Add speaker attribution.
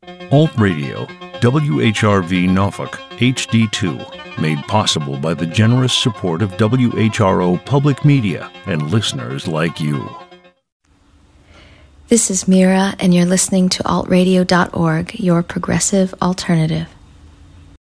Speaker 1: Alt Radio, WHRV Norfolk, HD2, made possible by the generous support of WHRO Public Media and listeners like you.
Speaker 2: This is Mira, and you're listening to altradio.org, your progressive alternative.